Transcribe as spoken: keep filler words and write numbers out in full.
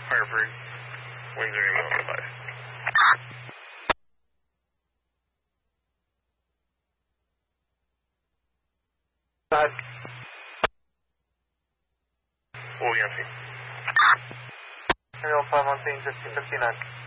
Hartford, Windsor, and one five. Go ahead. What were we on scene? Aerial five one fifteen fifty-nine.